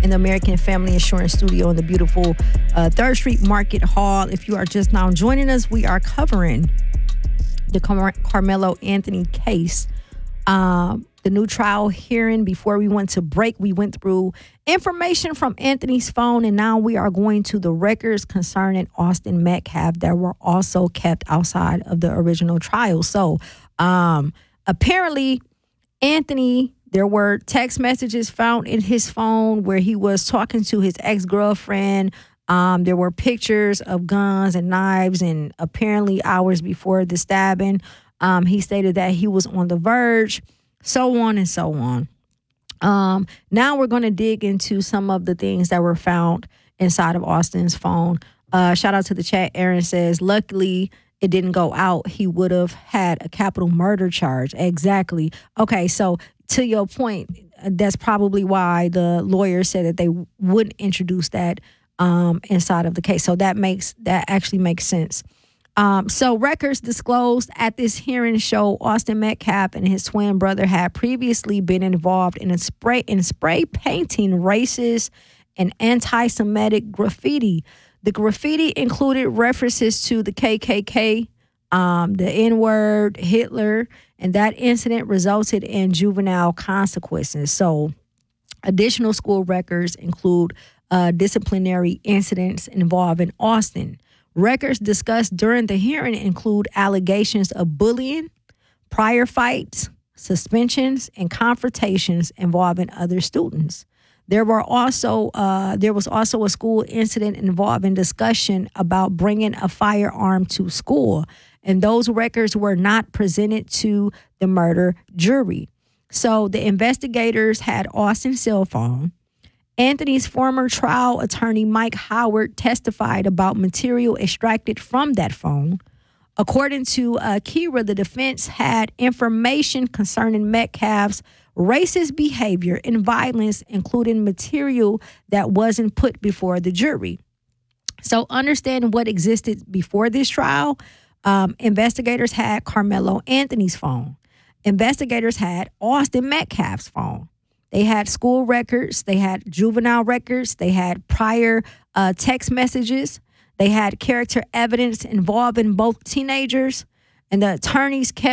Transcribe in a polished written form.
in the American Family Insurance Studio in the beautiful 3rd Street Market Hall. If you are just now joining us, we are covering the Carmelo Anthony case. The new trial hearing. Before we went to break, we went through information from Anthony's phone, and now we are going to the records concerning Austin Metcalf that were also kept outside of the original trial. So apparently, Anthony, there were text messages found in his phone where he was talking to his ex-girlfriend. There were pictures of guns and knives, and apparently hours before the stabbing, he stated that he was on the verge. So on and so on. Now we're going to dig into some of the things that were found inside of Austin's phone. Shout out to the chat. Aaron says, luckily it didn't go out. He would have had a capital murder charge. Exactly. Okay, so to your point, that's probably why the lawyer said that they wouldn't introduce that inside of the case. So that actually makes sense. So records disclosed at this hearing show Austin Metcalf and his twin brother had previously been involved in spray painting racist and anti-Semitic graffiti. The graffiti included references to the KKK, the N-word, Hitler, and that incident resulted in juvenile consequences. So additional school records include disciplinary incidents involving Austin. Records discussed during the hearing include allegations of bullying, prior fights, suspensions, and confrontations involving other students. There was also a school incident involving discussion about bringing a firearm to school, and those records were not presented to the murder jury. So the investigators had Austin's cell phone. Anthony's former trial attorney, Mike Howard, testified about material extracted from that phone. According to Kira, the defense had information concerning Metcalf's racist behavior and violence, including material that wasn't put before the jury. So understanding what existed before this trial, investigators had Carmelo Anthony's phone. Investigators had Austin Metcalf's phone. They had school records, they had juvenile records, they had prior text messages, they had character evidence involving both teenagers, and the attorneys kept